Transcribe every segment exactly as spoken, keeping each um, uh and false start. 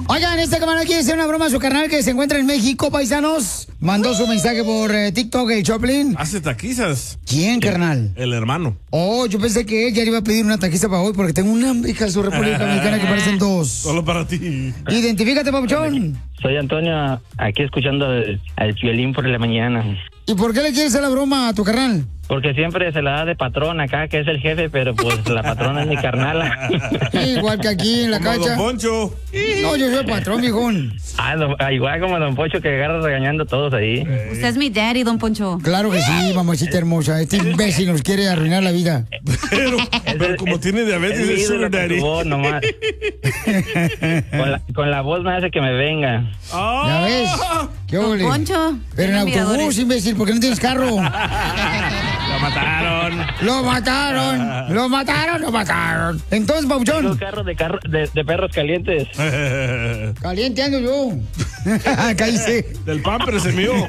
Oigan, esta camarada quiere hacer una broma a su carnal que se encuentra en México, paisanos. Mandó su mensaje por eh, TikTok, el Choplin. Hace taquizas. ¿Quién, carnal? El hermano. Oh, yo pensé que él ya le iba a pedir una taquiza para hoy porque tengo una hija de su República Dominicana que parecen dos. Solo para ti. Identifícate, papuchón. Soy Antonio, aquí escuchando el, el violín por la mañana. ¿Y por qué le quieres hacer la broma a tu carnal? Porque siempre se la da de patrón acá, que es el jefe, pero pues la patrona es mi carnala. Igual que aquí en la Como cacha. Don Poncho. No, yo soy el patrón, mijón. Ah, don- ah, igual como Don Poncho que agarra regañando a todos ahí. Usted es mi daddy, don Poncho. Claro que sí, mamacita hermosa. Este imbécil nos quiere arruinar la vida. Pero, pero Es- como es- tiene diabetes, es mi es ídolo sugar con daddy. su voz nomás. con, la, con la voz me hace que me venga. ¿Ya ves? ¿Qué Don ole? Poncho. Pero en tiene autobús, enviadores. imbécil, porque no tienes carro. Lo mataron. Lo mataron, lo mataron, lo mataron. Entonces, Tengo papuchón, carro de, carro de, de perros calientes. caliente ando yo. Cállese. Del Pampers el mío.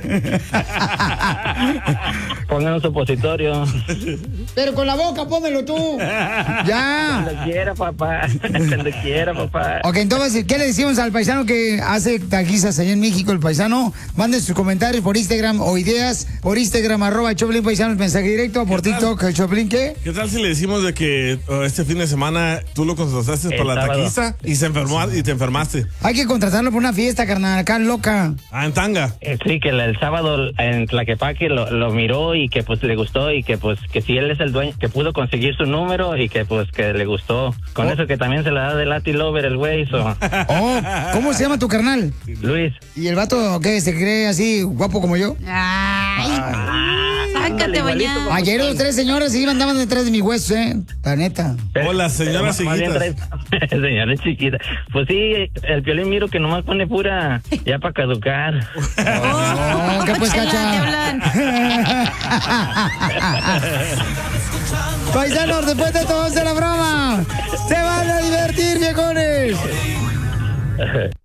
Pongan un supositorio. Pero con la boca, pónmelo tú. Ya. Cuando quiera, papá. Cuando quiera, papá. Ok, entonces, ¿qué le decimos al paisano que hace taquizas allá en México, el paisano? Manden sus comentarios por Instagram o ideas por Instagram, arroba Choplin Paisanos, mensaje directo, por ¿Qué tal? TikTok, el Choplin, ¿qué? ¿Qué tal si le decimos de que uh, este fin de semana tú lo contrataste El para la sábado. taquiza y se enfermó y te enfermaste? Hay que contratarlo por una fiesta, carnal, acá loca. Ah, en tanga. Eh, Sí, que el, el sábado en Tlaquepaque lo, lo miró y que pues le gustó y que pues que si él es el dueño, que pudo conseguir su número y que pues que le gustó. Con Oh. eso que también se la da de Latin Lover el güey, so. Oh, ¿cómo se llama tu carnal? Luis. ¿Y el vato qué? ¿Se cree así guapo como yo? Ay, sácate, ándale, igualito bañado. como- Ayer los tres señores sí andaban detrás de mis huesos, ¿eh? La neta. Hola, señoras Pero más bien chiquitas. trae- Señoras chiquitas. Pues sí, el Piolín miro que nomás pone pura ya para caducar. Oh, ¿qué pues, Chela, cacha? te hablan. Paisanos, después de todo, de la broma. Se van a divertir, viejones.